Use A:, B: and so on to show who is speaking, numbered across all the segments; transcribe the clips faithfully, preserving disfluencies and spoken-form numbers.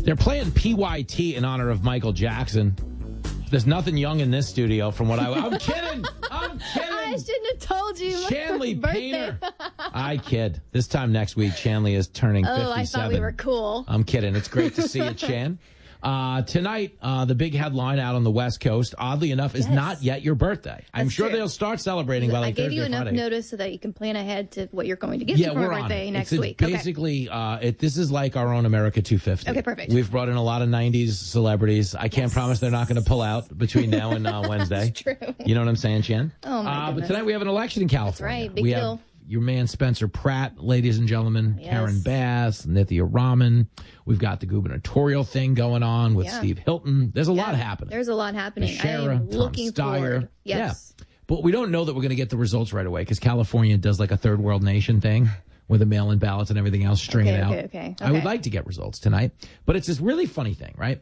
A: They're playing P Y T in honor of Michael Jackson. There's nothing young in this studio from what I... I'm kidding. I'm kidding.
B: I shouldn't have told you.
A: Shanley Painter. I kid. This time next week, Shanley is turning fifty-seven.
B: Oh, I thought we were cool.
A: I'm kidding. It's great to see you, Chan. Uh, tonight, uh, the big headline out on the West Coast, oddly enough, is
B: yes.
A: not yet your birthday. I'm
B: That's
A: sure
B: true.
A: they'll start celebrating by like
B: I gave
A: Thursday
B: you
A: or
B: enough
A: Friday.
B: notice so that you can plan ahead to what you're going to give
A: Yeah,
B: me for
A: we're
B: my
A: on
B: birthday
A: it.
B: next
A: it's,
B: week.
A: It's basically, okay. uh, it, this is like our own America two fifty.
B: Okay, perfect.
A: We've brought in a lot of nineties celebrities. I can't
B: Yes.
A: promise they're not going to pull out between now and uh, Wednesday.
B: That's true.
A: You know what I'm saying, Chen?
B: Oh, my
A: uh, But
B: goodness.
A: tonight we have an election in California.
B: That's right. Big
A: we
B: deal.
A: have your man Spencer Pratt, ladies and gentlemen,
B: Yes.
A: Karen Bass, Nithya Raman. We've got the gubernatorial thing going on with
B: Yeah.
A: Steve Hilton. There's a
B: Yeah,
A: lot happening.
B: There's a lot happening. I
A: Shara,
B: am
A: Tom
B: looking
A: Steyer.
B: forward. Yes.
A: Yeah. But we don't know that we're going to get the results right away because California does like a third world nation thing with the mail-in ballots and everything else, string
B: Okay,
A: it out.
B: okay, okay,
A: I would
B: okay.
A: like to get results tonight, but it's this really funny thing, right?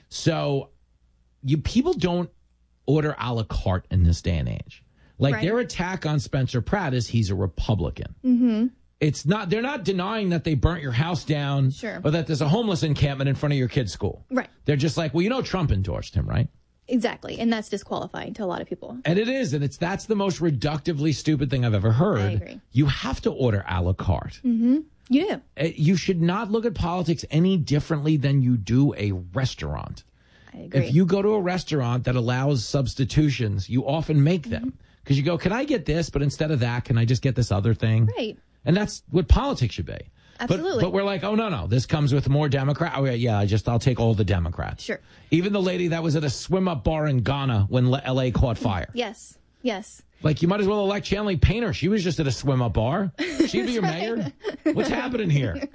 A: So you people don't order a la carte in this day and age. Like
B: Right.
A: their attack on Spencer Pratt is he's a Republican.
B: Mm-hmm.
A: It's not, they're not denying that they burnt your house down
B: Sure.
A: or that there's a homeless encampment in front of your kid's school.
B: Right.
A: They're just like, well, you know, Trump endorsed him, right?
B: Exactly. And that's disqualifying to a lot of people.
A: And it is, and it's that's the most reductively stupid thing I've ever heard.
B: I agree.
A: You have to order a la carte.
B: Mm-hmm. You do.
A: Uh, You should not look at politics any differently than you do a restaurant.
B: I agree.
A: If you go to a restaurant that allows substitutions, you often make them. Because you go, can I get this, but instead of that, can I just get this other thing?
B: Right.
A: And that's what politics should be.
B: Absolutely.
A: But, but we're like, oh, no, no, this comes with more Democrat. Oh, yeah, yeah, I just, I'll take all the Democrats.
B: Sure.
A: Even the lady that was at a swim-up bar in Ghana when L A caught fire.
B: Yes. Yes.
A: Like, you might as well elect Shanley Painter. She was just at a swim-up bar. She'd be your mayor. What's happening here?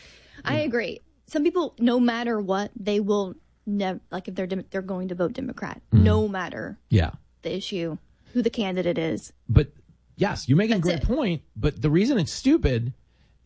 B: I agree. Some people, no matter what, they will never, like if they're dem- they're going to vote Democrat,
A: Mm-hmm.
B: no matter
A: Yeah.
B: the issue, who the candidate is.
A: But, yes, you're making
B: That's
A: a great
B: it.
A: point. But the reason it's stupid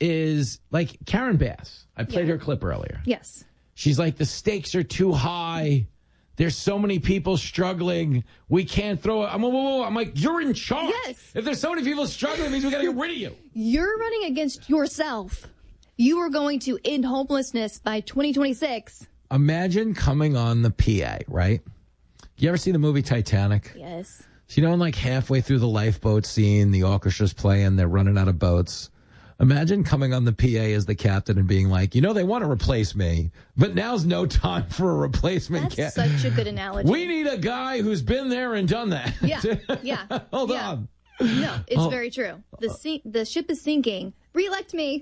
A: is, like, Karen Bass. I played
B: Yeah.
A: her clip earlier.
B: Yes.
A: She's like, the stakes are too high. There's so many people struggling. We can't throw it. I'm, whoa, whoa, whoa. I'm like, you're in charge.
B: Yes.
A: If there's so many people struggling, it means we got to get rid of you.
B: You're running against yourself. You are going to end homelessness by twenty twenty-six.
A: Imagine coming on the P A, right? You ever see the movie Titanic?
B: Yes.
A: So, you know, like halfway through the lifeboat scene, the orchestra's playing, they're running out of boats. Imagine coming on the P A as the captain and being like, you know, they want to replace me, but now's no time for a replacement.
B: That's
A: ca-
B: such a good analogy.
A: We need a guy who's been there and done that.
B: Yeah, yeah.
A: Hold
B: yeah.
A: on.
B: No, it's
A: Oh.
B: very true. The sink, the ship is sinking. Re-elect me.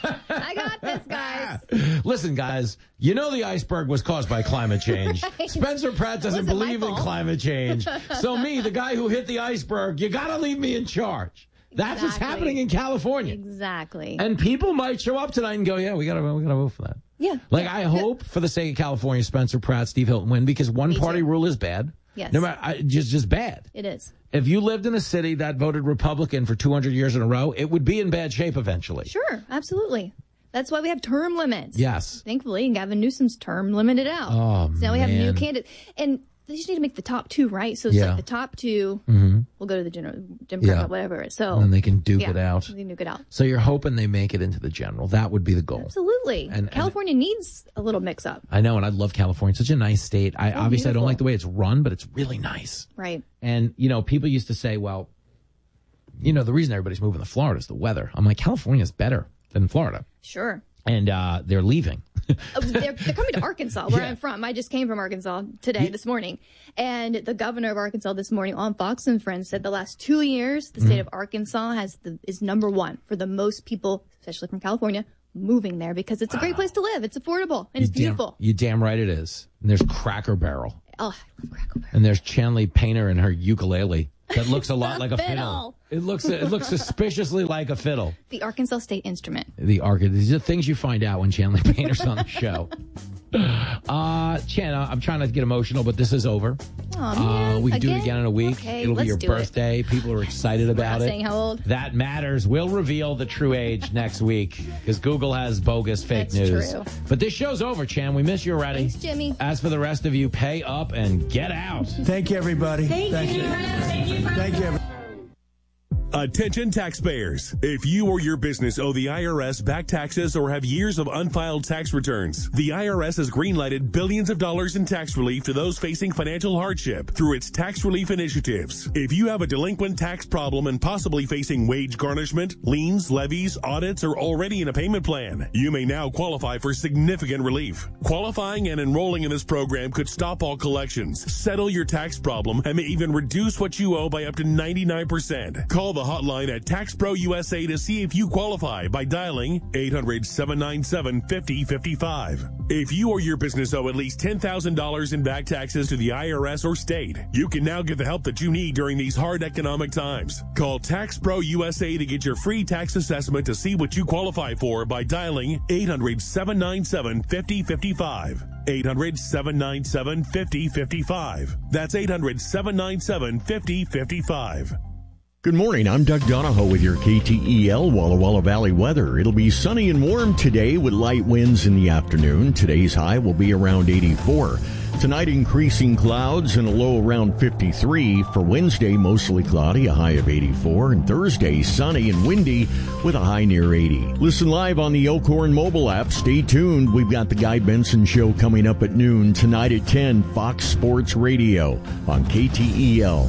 B: I got this, guys.
A: Listen, guys, you know the iceberg was caused by climate change.
B: Right.
A: Spencer Pratt doesn't
B: wasn't my
A: believe in
B: fault.
A: climate change. So me, the guy who hit the iceberg, you got to leave me in charge. That's what's
B: Exactly.
A: happening in California.
B: Exactly.
A: And people might show up tonight and go, yeah, we got to we got to vote for that.
B: yeah.
A: Like,
B: yeah,
A: I
B: yeah.
A: hope, for the sake of California, Spencer Pratt, Steve Hilton win, because one
B: Me
A: party
B: too.
A: rule is bad.
B: Yes.
A: No matter, I, just, just bad.
B: It is.
A: If you lived in a city that voted Republican for two hundred years in a row, it would be in bad shape eventually.
B: Sure. Absolutely. That's why we have term limits.
A: Yes.
B: Thankfully, Gavin Newsom's term limited out.
A: Oh,
B: so now we have new
A: man.
B: candidates. And they just need to make the top two, right? So it's
A: Yeah.
B: like the top two
A: Mm-hmm.
B: will go to the general, Democrat,
A: Yeah.
B: whatever. So
A: And then they can duke
B: yeah,
A: it out.
B: They can duke it out.
A: So you're hoping they make it into the general. That would be the goal.
B: Absolutely.
A: And- and-
B: California needs a little mix up.
A: I know, and I love California. It's such a nice state. I
B: So
A: obviously I don't
B: beautiful.
A: like the way it's run, but it's really nice.
B: Right.
A: And, you know, people used to say, well, you know, the reason everybody's moving to Florida is the weather. I'm like, California's better than Florida.
B: Sure.
A: And uh, they're leaving.
B: Oh, they're, they're coming to Arkansas, where
A: Yeah.
B: I'm from. I just came from Arkansas today, this morning. And the governor of Arkansas this morning on Fox and Friends said the last two years, the
A: Mm-hmm.
B: state of Arkansas has the is number one for the most people, especially from California, moving there because it's a great place to live. It's affordable and it's
A: You damn-
B: beautiful.
A: you damn right it is. And there's Cracker Barrel.
B: Oh, I love Crackle Barrel.
A: And there's Shanley Painter and her ukulele that looks a lot
B: The
A: like a fiddle.
B: fiddle.
A: It looks it looks suspiciously like a fiddle.
B: The Arkansas State Instrument.
A: The arca. These are things you find out when Shanley Painter's on the show. Uh, Chan, I'm trying not to get emotional, but this is over.
B: Oh,
A: Uh,
B: man.
A: we can do it again in a week.
B: Okay,
A: It'll be
B: let's
A: your
B: do
A: birthday. People are excited
B: We're
A: about
B: not
A: it.
B: saying how old.
A: That matters. We'll reveal the true age next week because Google has bogus fake
B: That's
A: news.
B: true.
A: But this show's over, Chan. We miss you already.
B: Thanks, Jimmy.
A: As for the rest of you, pay up and get out.
C: Thank you, everybody. Thank, you. Thank you. Thank you. everybody. Attention taxpayers. If you or your business owe the I R S back taxes or have years of unfiled tax returns, the I R S has greenlighted billions of dollars in tax relief to those facing financial hardship through its tax relief initiatives. If you have a delinquent tax problem and possibly facing wage garnishment, liens, levies, audits, or already in a payment plan, you may now qualify for significant relief. Qualifying and enrolling in this program could stop all collections, settle your tax problem, and may even reduce what you owe by up to ninety-nine percent. Call the hotline at Tax Pro U S A to see if you qualify by dialing eight hundred, seven nine seven, five oh five five. If you or your business owe at least ten thousand dollars in back taxes to the I R S or state, you can now get the help that you need during these hard economic times. Call Tax Pro U S A to get your free tax assessment to see what you qualify for by dialing eight hundred, seven nine seven, five oh five five. eight hundred, seven nine seven, five oh five five. That's eight hundred, seven nine seven, five oh five five.
D: Good morning. I'm Doug Donahoe with your K T E L Walla Walla Valley weather. It'll be sunny and warm today with light winds in the afternoon. Today's high will be around eighty-four. Tonight, increasing clouds and a low around fifty-three. For Wednesday, mostly cloudy, a high of eighty-four. And Thursday, sunny and windy with a high near eighty. Listen live on the Elkhorn mobile app. Stay tuned. We've got the Guy Benson Show coming up at noon. Tonight at ten, Fox Sports Radio on K T E L.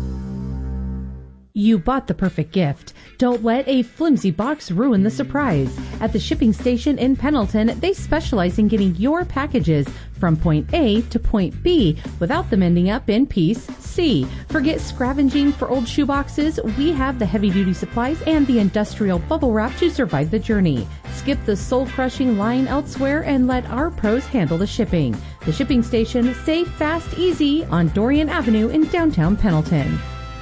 E: You bought the perfect gift. Don't let a flimsy box ruin the surprise. At the shipping station in Pendleton, they specialize in getting your packages from point A to point B without them ending up in piece C. Forget scavenging for old shoeboxes. We have the heavy-duty supplies and the industrial bubble wrap to survive the journey. Skip the soul-crushing line elsewhere and let our pros handle the shipping. The shipping station, safe, fast, easy on Dorian Avenue in downtown Pendleton.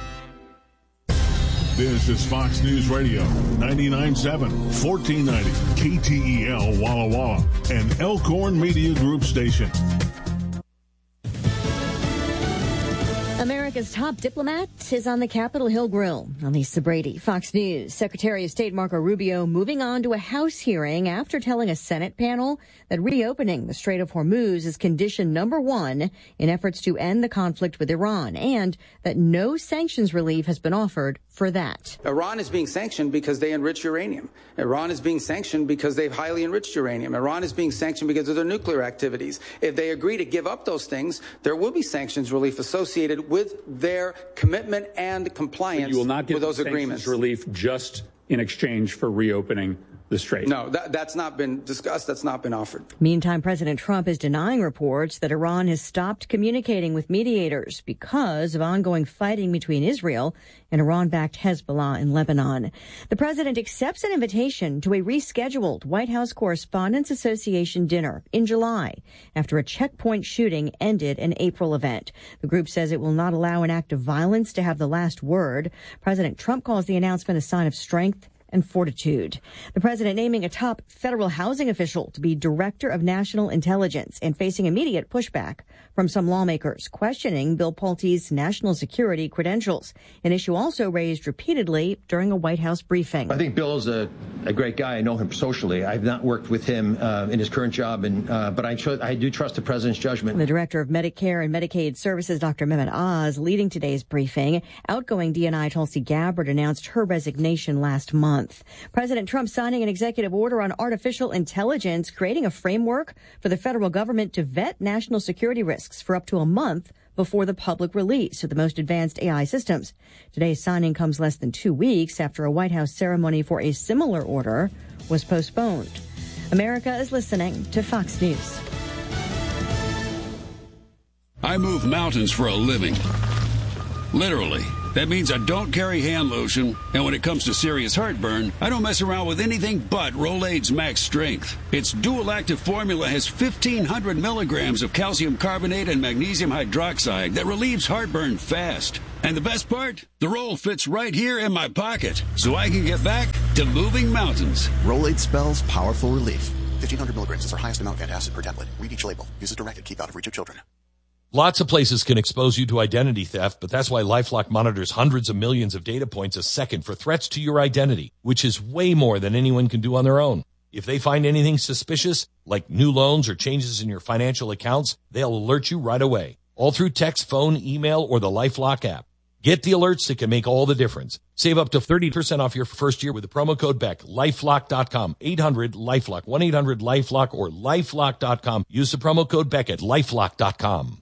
F: This is Fox News Radio, ninety-nine point seven, fourteen ninety, K T E L Walla Walla, and Elkhorn Media Group station.
G: America's top diplomat is on the Capitol Hill Grill. On Lisa Brady, Fox News. Secretary of State Marco Rubio moving on to a House hearing after telling a Senate panel that reopening the Strait of Hormuz is condition number one in efforts to end the conflict with Iran, and that no sanctions relief has been offered for that.
H: Iran is being sanctioned because they enrich uranium. Iran is being sanctioned because they've highly enriched uranium. Iran is being sanctioned because of their nuclear activities. If they agree to give up those things, there will be sanctions relief associated with their commitment and compliance
I: but you will not get
H: with those
I: sanctions
H: agreements.
I: Relief just in exchange for reopening the strait.
H: No, that, that's not been discussed. That's not been offered.
G: Meantime, President Trump is denying reports that Iran has stopped communicating with mediators because of ongoing fighting between Israel and Iran-backed Hezbollah in Lebanon. The president accepts an invitation to a rescheduled White House Correspondents Association dinner in July after a checkpoint shooting ended an April event. The group says it will not allow an act of violence to have the last word. President Trump calls the announcement a sign of strength and fortitude. The president naming a top federal housing official to be director of national intelligence and facing immediate pushback from some lawmakers questioning Bill Pulte's national security credentials, an issue also raised repeatedly during a White House briefing.
J: I think Bill is a, a great guy. I know him socially. I've not worked with him uh, in his current job, and uh, but I, tr- I do trust the president's judgment.
G: The director of Medicare and Medicaid Services, Doctor Mehmet Oz, leading today's briefing. Outgoing D N I Tulsi Gabbard announced her resignation last month. President Trump signing an executive order on artificial intelligence, creating a framework for the federal government to vet national security risks for up to a month before the public release of the most advanced A I systems. Today's signing comes less than two weeks after a White House ceremony for a similar order was postponed. America is listening to Fox News.
K: I move mountains for a living. Literally. That means I don't carry hand lotion, and when it comes to serious heartburn, I don't mess around with anything but Rolaids Max Strength. Its dual-active formula has fifteen hundred milligrams of calcium carbonate and magnesium hydroxide that relieves heartburn fast. And the best part? The roll fits right here in my pocket, so I can get back to moving mountains.
L: Rolaids spells powerful relief. fifteen hundred milligrams is our highest amount of antacid per tablet. Read each label. Use as directed. Keep out of reach of children.
M: Lots of places can expose you to identity theft, but that's why LifeLock monitors hundreds of millions of data points a second for threats to your identity, which is way more than anyone can do on their own. If they find anything suspicious, like new loans or changes in your financial accounts, they'll alert you right away, all through text, phone, email, or the LifeLock app. Get the alerts that can make all the difference. Save up to thirty percent off your first year with the promo code Beck. lifelock dot com. eight hundred lifelock. one eight hundred lifelock or lifelock dot com. Use the promo code Beck at lifelock dot com.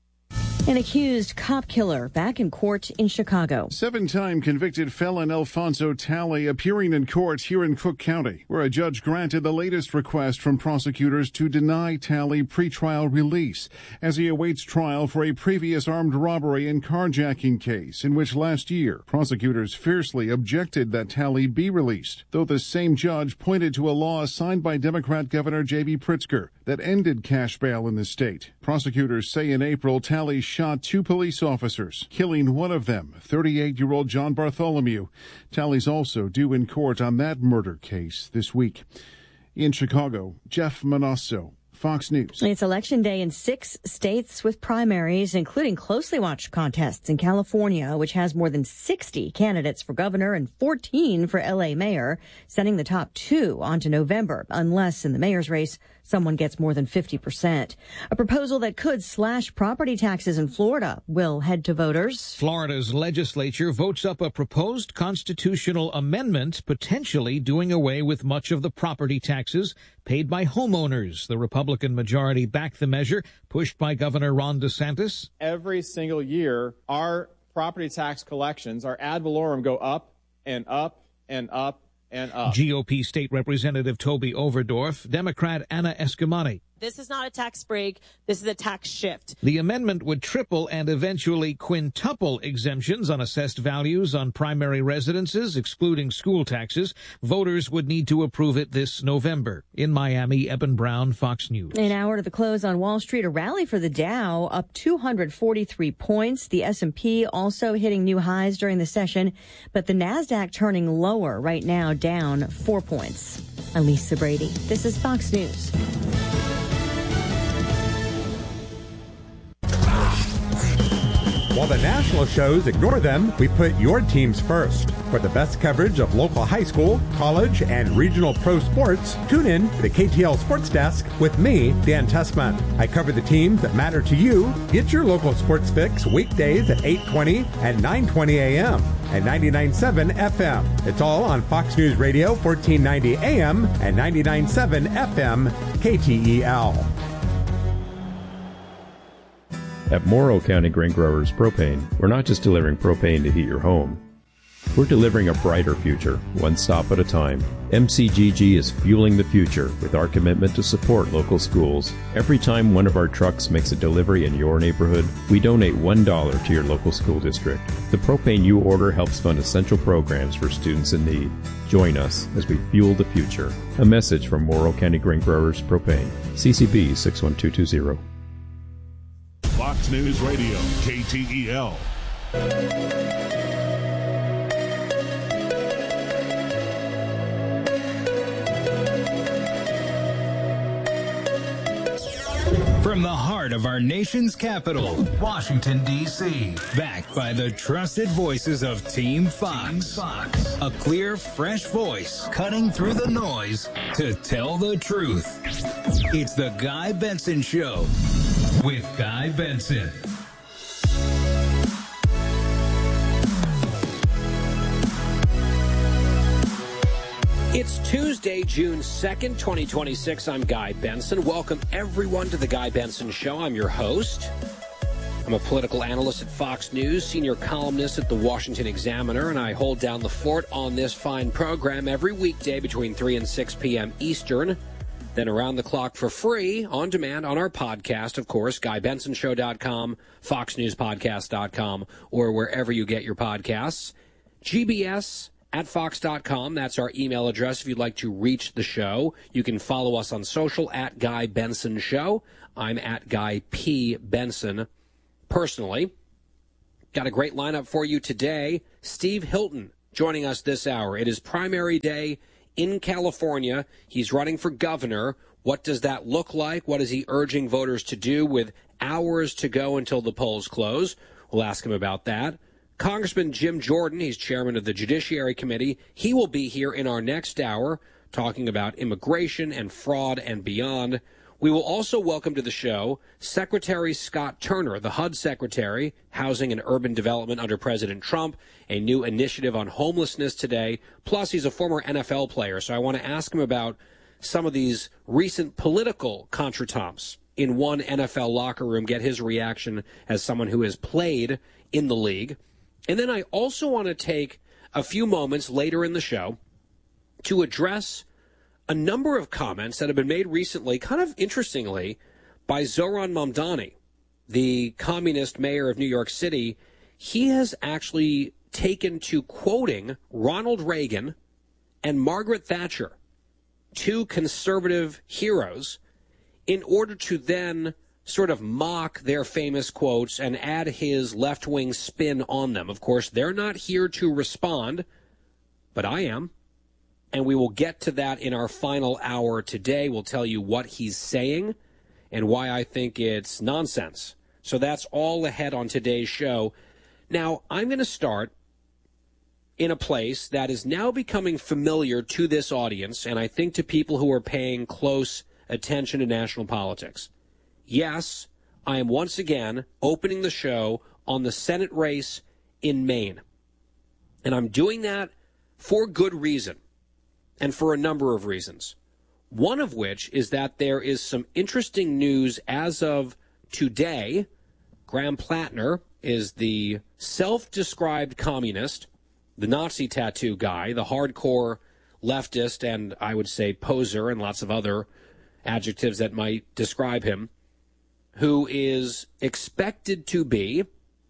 G: An accused cop killer back in court in Chicago.
F: Seven-time convicted felon Alfonso Talley appearing in court here in Cook County, where a judge granted the latest request from prosecutors to deny Talley pretrial release as he awaits trial for a previous armed robbery and carjacking case in which last year prosecutors fiercely objected that Talley be released, though the same judge pointed to a law signed by Democrat Governor J B Pritzker that ended cash bail in the state. Prosecutors say in April Talley shot two police officers, killing one of them, thirty-eight-year-old John Bartholomew. Talley's also due in court on that murder case this week. In Chicago, Jeff Manasso, Fox News.
G: It's election day in six states with primaries, including closely watched contests in California, which has more than sixty candidates for governor and fourteen for L A mayor, sending the top two on to November, unless in the mayor's race someone gets more than fifty percent. A proposal that could slash property taxes in Florida will head to voters.
N: Florida's legislature votes up a proposed constitutional amendment potentially doing away with much of the property taxes paid by homeowners. The Republican majority backed the measure, pushed by Governor Ron DeSantis.
O: Every single year, our property tax collections, our ad valorem, go up and up and up and up.
N: G O P State Representative Toby Overdorf, Democrat Anna Escamani.
P: This is not a tax break. This is a tax shift.
N: The amendment would triple and eventually quintuple exemptions on assessed values on primary residences, excluding school taxes. Voters would need to approve it this November. In Miami, Eben Brown, Fox News.
G: An hour to the close on Wall Street, a rally for the Dow, up two hundred forty-three points. The S and P also hitting new highs during the session, but the NASDAQ turning lower right now, down four points. I'm Lisa Brady. This is Fox News.
Q: While the national shows ignore them, we put your teams first. For the best coverage of local high school, college, and regional pro sports, tune in to the K T L Sports Desk with me, Dan Tessman. I cover the teams that matter to you. Get your local sports fix weekdays at eight twenty and nine twenty a.m. and ninety-nine point seven F M. It's all on Fox News Radio, fourteen ninety A M and ninety-nine point seven F M, K T E L.
R: At Morrow County Grain Growers Propane, we're not just delivering propane to heat your home. We're delivering a brighter future, one stop at a time. M C G G is fueling the future with our commitment to support local schools. Every time one of our trucks makes a delivery in your neighborhood, we donate one dollar to your local school district. The propane you order helps fund essential programs for students in need. Join us as we fuel the future. A message from Morrow County Grain Growers Propane. C C B six one two two zero.
F: Fox News Radio, K T E L.
S: From the heart of our nation's capital, Washington, D C, backed by the trusted voices of Team Fox. Team Fox. A clear, fresh voice cutting through the noise to tell the truth. It's the Guy Benson Show with Guy Benson.
T: It's Tuesday, June second, twenty twenty-six. I'm Guy Benson. Welcome, everyone, to the Guy Benson Show. I'm your host. I'm a political analyst at Fox News, senior columnist at the Washington Examiner, and I hold down the fort on this fine program every weekday between three and six p.m. Eastern. Then around the clock for free, on demand, on our podcast, of course, guy benson show dot com, fox news podcast dot com, or wherever you get your podcasts. G B S at fox dot com, that's our email address if you'd like to reach the show. You can follow us on social at Guy Benson Show. I'm at Guy P. Benson personally. Got a great lineup for you today. Steve Hilton joining us this hour. It is primary day in California. He's running for governor. What does that look like? What is he urging voters to do with hours to go until the polls close? We'll ask him about that. Congressman Jim Jordan, he's chairman of the Judiciary Committee. He will be here in our next hour talking about immigration and fraud and beyond. We will also welcome to the show Secretary Scott Turner, the H U D Secretary, Housing and Urban Development under President Trump, a new initiative on homelessness today. Plus, he's a former N F L player, so I want to ask him about some of these recent political contretemps in one N F L locker room, get his reaction as someone who has played in the league. And then I also want to take a few moments later in the show to address a number of comments that have been made recently, kind of interestingly, by Zohran Mamdani, the communist mayor of New York City. He has actually taken to quoting Ronald Reagan and Margaret Thatcher, two conservative heroes, in order to then sort of mock their famous quotes and add his left-wing spin on them. Of course, they're not here to respond, but I am. And we will get to that in our final hour today. We'll tell you what he's saying and why I think it's nonsense. So that's all ahead on today's show. Now, I'm going to start in a place that is now becoming familiar to this audience, and I think to people who are paying close attention to national politics. Yes, I am once again opening the show on the Senate race in Maine. And I'm doing that for good reason. And for a number of reasons. One of which is that there is some interesting news as of today. Graham Plattner is the self-described communist, the Nazi tattoo guy, the hardcore leftist, and I would say poser and lots of other adjectives that might describe him, who is expected to be,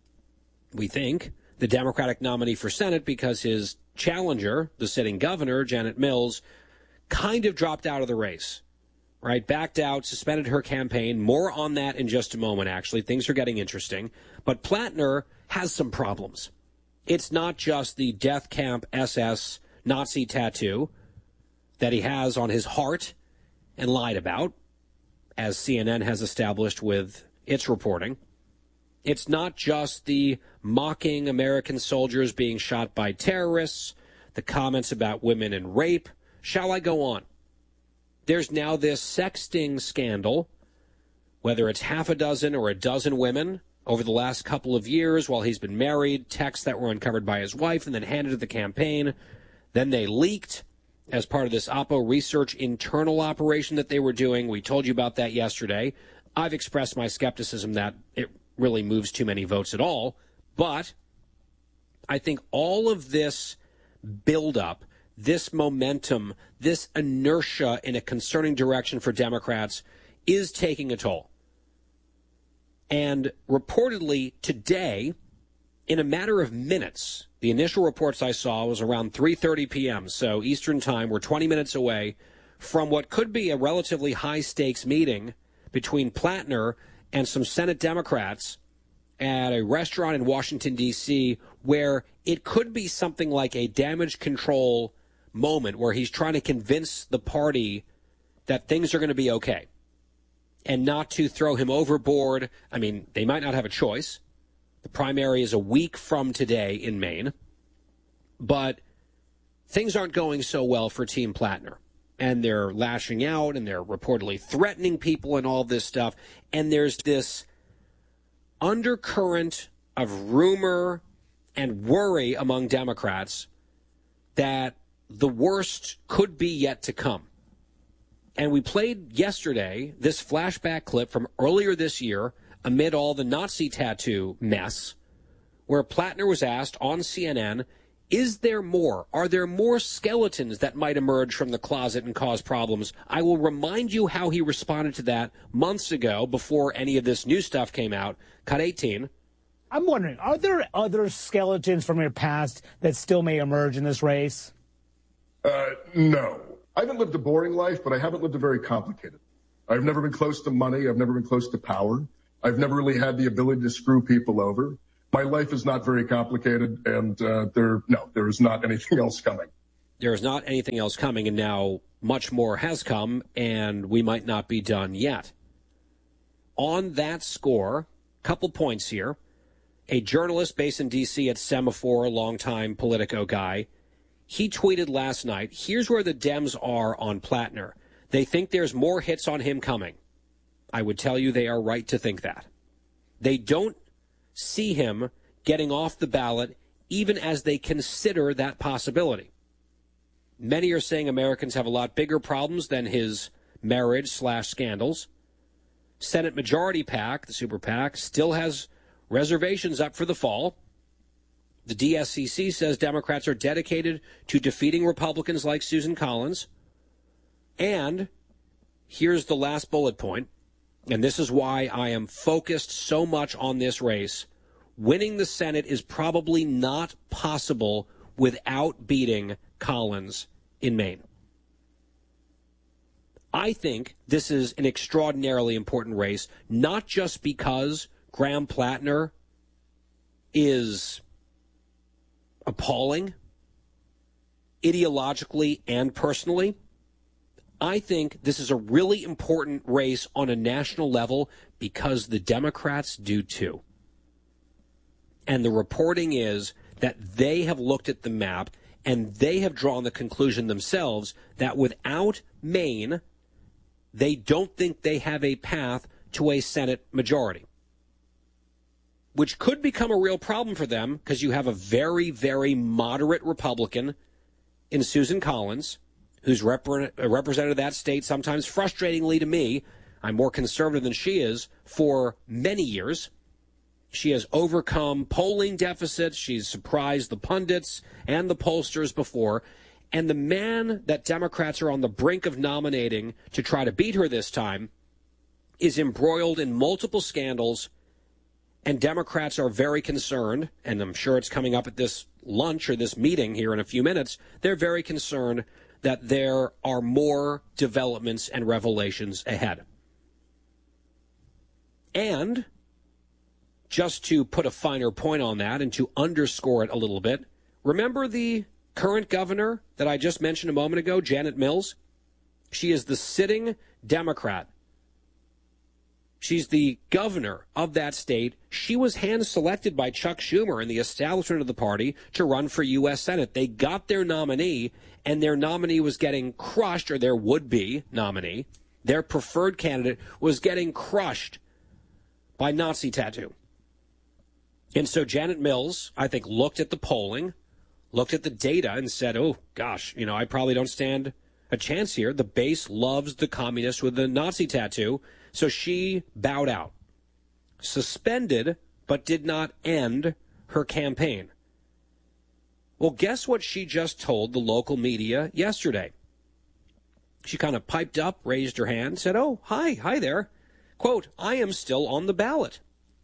T: we think, the Democratic nominee for Senate because his challenger, the sitting governor, Janet Mills, kind of dropped out of the race, right? Backed out, suspended her campaign. More on that in just a moment, actually. Things are getting interesting. But Plattner has some problems. It's not just the death camp S S Nazi tattoo that he has on his heart and lied about, as C N N has established with its reporting. It's not just the mocking American soldiers being shot by terrorists, the comments about women and rape. Shall I go on? There's now this sexting scandal, whether it's half a dozen or a dozen women over the last couple of years while he's been married, texts that were uncovered by his wife and then handed to the campaign. Then they leaked as part of this Oppo research internal operation that they were doing. We told you about that yesterday. I've expressed my skepticism that it really moves too many votes at all. But I think all of this buildup, this momentum, this inertia in a concerning direction for Democrats is taking a toll. And reportedly today, in a matter of minutes, the initial reports I saw was around three thirty p.m., so Eastern time, we're twenty minutes away from what could be a relatively high-stakes meeting between Plattner and some Senate Democrats at a restaurant in Washington, D C, where it could be something like a damage control moment where he's trying to convince the party that things are going to be okay and not to throw him overboard. I mean, they might not have a choice. The primary is a week from today in Maine. But things aren't going so well for Team Plattner. And they're lashing out, and they're reportedly threatening people and all this stuff. And there's this undercurrent of rumor and worry among Democrats that the worst could be yet to come. And we played yesterday this flashback clip from earlier this year amid all the Nazi tattoo mess, where Plattner was asked on C N N, is there more? Are there more skeletons that might emerge from the closet and cause problems? I will remind you how he responded to that months ago before any of this new stuff came out. Cut eighteen.
U: I'm wondering, are there other skeletons from your past that still may emerge in this race?
V: Uh, no. I haven't lived a boring life, but I haven't lived a very complicated. I've never been close to money. I've never been close to power. I've never really had the ability to screw people over. My life is not very complicated, and uh, there, no, there is not anything else coming.
T: There is not anything else coming, and now much more has come, and we might not be done yet. On that score, couple points here. A journalist based in D C at Semaphore, a longtime Politico guy, he tweeted last night, here's where the Dems are on Plattner. They think there's more hits on him coming. I would tell you they are right to think that. They don't see him getting off the ballot even as they consider that possibility. Many are saying Americans have a lot bigger problems than his marriage slash scandals. Senate Majority PAC, the Super PAC, still has reservations up for the fall. The D S C C says Democrats are dedicated to defeating Republicans like Susan Collins. And here's the last bullet point, and this is why I am focused so much on this race. Winning the Senate is probably not possible without beating Collins in Maine. I think this is an extraordinarily important race, not just because Graham Plattner is appalling, ideologically and personally. I think this is a really important race on a national level because the Democrats do too. And the reporting is that they have looked at the map and they have drawn the conclusion themselves that without Maine, they don't think they have a path to a Senate majority, which could become a real problem for them because you have a very, very moderate Republican in Susan Collins, who's repre- represented that state sometimes frustratingly to me. I'm more conservative than she is for many years. She has overcome polling deficits. She's surprised the pundits and the pollsters before. And the man that Democrats are on the brink of nominating to try to beat her this time is embroiled in multiple scandals. And Democrats are very concerned, and I'm sure it's coming up at this lunch or this meeting here in a few minutes. They're very concerned that there are more developments and revelations ahead. And just to put a finer point on that and to underscore it a little bit, remember the current governor that I just mentioned a moment ago, Janet Mills? She is the sitting Democrat. She's the governor of that state. She was hand-selected by Chuck Schumer and the establishment of the party to run for U S Senate. They got their nominee, and their nominee was getting crushed, or their would-be nominee, their preferred candidate, was getting crushed by Nazi tattoo. And so Janet Mills, I think, looked at the polling, looked at the data, and said, oh, gosh, you know, I probably don't stand a chance here. The base loves the communist with the Nazi tattoo. So she bowed out, suspended, but did not end her campaign. Well, guess what she just told the local media yesterday? She kind of piped up, raised her hand, said, oh, hi, hi there. Quote, I am still on the ballot.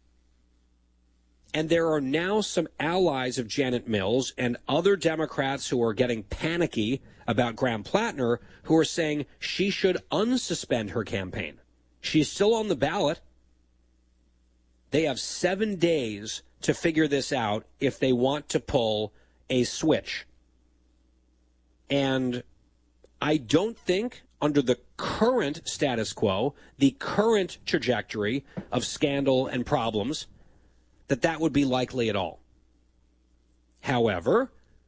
T: And there are now some allies of Janet Mills and other Democrats who are getting panicky about Graham Plattner who are saying she should unsuspend her campaign. She's still on the ballot. They have seven days to figure this out if they want to pull a switch. And I don't think, under the current status quo, the current trajectory of scandal and problems, that that would be likely at all. However,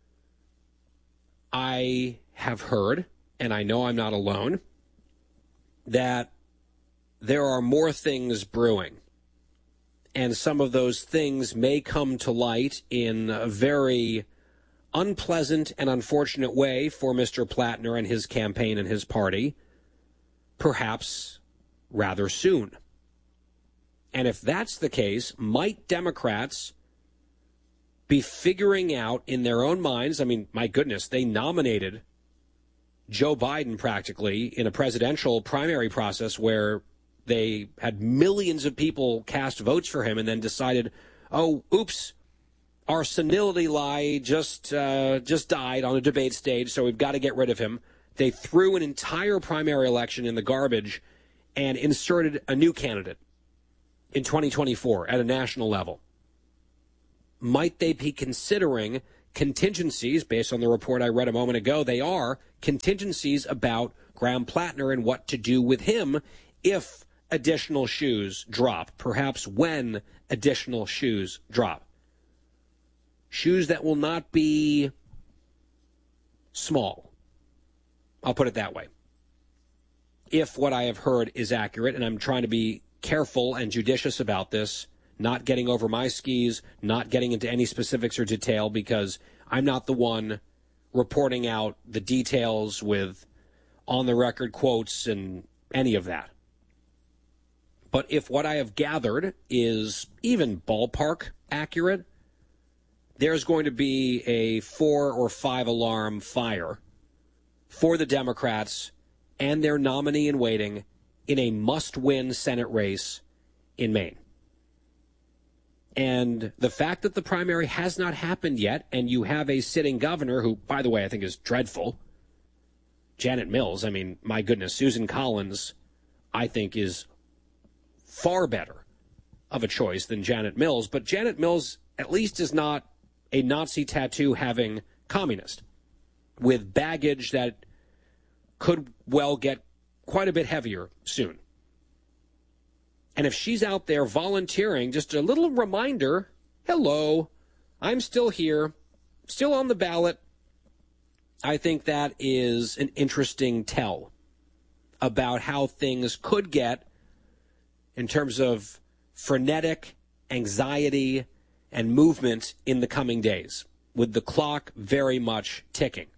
T: I have heard, and I know I'm not alone, that there are more things brewing. And some of those things may come to light in a very unpleasant and unfortunate way for Mister Plattner and his campaign and his party, perhaps rather soon. And if that's the case, might Democrats be figuring out in their own minds, I mean, my goodness, they nominated Joe Biden practically in a presidential primary process where they had millions of people cast votes for him and then decided, oh, oops, our senility lie just uh, just died on a debate stage, so we've got to get rid of him. They threw an entire primary election in the garbage and inserted a new candidate in twenty twenty-four at a national level. Might they be considering contingencies, based on the report I read a moment ago? They are contingencies about Graham Plattner and what to do with him if additional shoes drop, perhaps when additional shoes drop. Shoes that will not be small. I'll put it that way. if what I have heard is accurate, and I'm trying to be careful and judicious about this, not getting over my skis, not getting into any specifics or detail, because I'm not the one reporting out the details with on-the-record quotes and any of that. But if what I have gathered is even ballpark accurate, there's going to be a four or five alarm fire for the Democrats and their nominee in waiting in a must-win Senate race in Maine. And the fact that the primary has not happened yet, and you have a sitting governor who, by the way, I think is dreadful, Janet Mills, I mean, my goodness, Susan Collins, I think, is far better of a choice than Janet Mills. But Janet Mills at least is not a Nazi tattoo-having communist with baggage that could well get quite a bit heavier soon. And if she's out there volunteering, just a little reminder, hello, I'm still here, still on the ballot, I think that is an interesting tell about how things could get in terms of frenetic anxiety and movement in the coming days, with the clock very much ticking.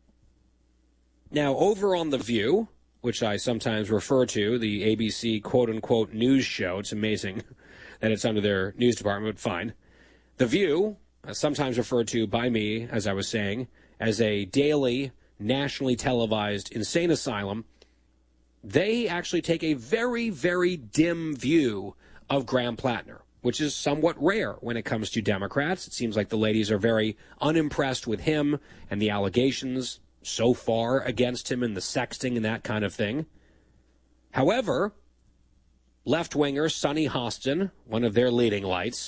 T: Now, over on The View, which I sometimes refer to, the A B C quote-unquote news show, it's amazing that it's under their news department, but fine. The View, sometimes referred to by me, as I was saying, as a daily, nationally televised insane asylum, they actually take a very, very dim view of Graham Plattner, which is somewhat rare when it comes to Democrats. It seems like the ladies are very unimpressed with him and the allegations so far against him and the sexting and that kind of thing. However, left-winger Sunny Hostin, one of their leading lights,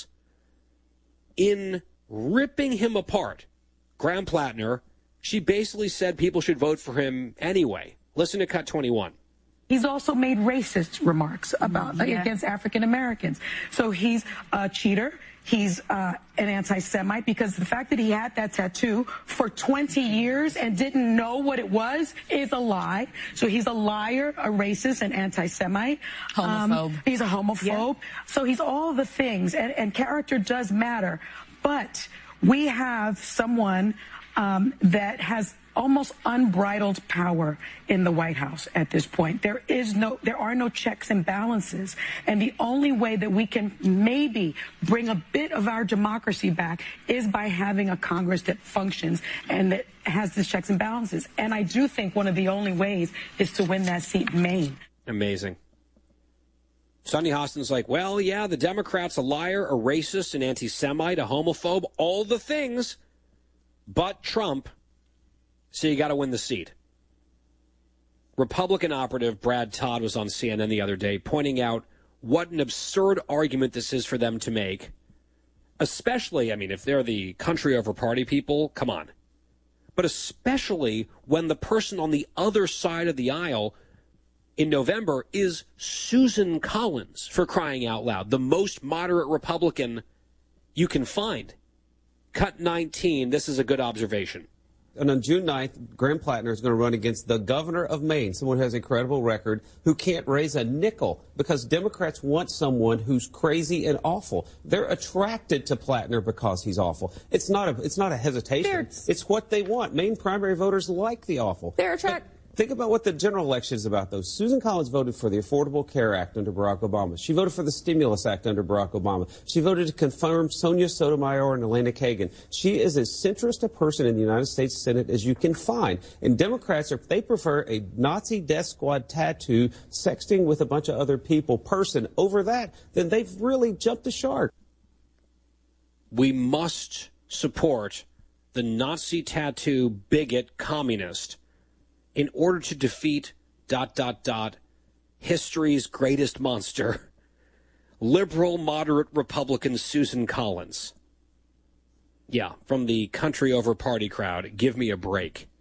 T: in ripping him apart, Graham Plattner, she basically said people should vote for him anyway. Listen to Cut twenty-one.
A: He's also made racist remarks about yeah. against African Americans. So he's a cheater. He's uh, an anti-Semite, because the fact that he had that tattoo for twenty years and didn't know what it was is a lie. So he's a liar, a racist, an anti-Semite.
B: Homophobe.
A: Um, he's a homophobe. Yeah. So he's all the things, and, and character does matter. But we have someone um, that has almost unbridled power in the White House at this point. There is no, there are no checks and balances. And the only way that we can maybe bring a bit of our democracy back is by having a Congress that functions and that has the checks and balances. And I do think one of the only ways is to win that seat in Maine.
T: Amazing. Sunny Hostin's like, well, yeah, the Democrat's a liar, a racist, an anti-Semite, a homophobe, all the things, but Trump. So you got to win the seat. Republican operative Brad Todd was on C N N the other day pointing out what an absurd argument this is for them to make, especially, I mean, if they're the country over party people, come on. But especially when the person on the other side of the aisle in November is Susan Collins, for crying out loud, the most moderate Republican you can find. Cut nineteen, this is a good observation.
W: And on June ninth, Graham Plattner is going to run against the governor of Maine, someone who has a credible record, who can't raise a nickel because Democrats want someone who's crazy and awful. They're attracted to Plattner because he's awful. It's not a, it's not a hesitation. They're, it's what they want. Maine primary voters like the awful.
B: They're attracted.
W: Think about what the general election is about, though. Susan Collins voted for the Affordable Care Act under Barack Obama. She voted for the Stimulus Act under Barack Obama. She voted to confirm Sonia Sotomayor and Elena Kagan. She is as centrist a person in the United States Senate as you can find. And Democrats, if they prefer a Nazi death squad tattoo, sexting with a bunch of other people person over that, then they've really jumped the shark.
T: We must support the Nazi tattoo bigot communist in order to defeat dot, dot, dot, history's greatest monster, liberal, moderate Republican Susan Collins. Yeah, from the country over party crowd, give me a break.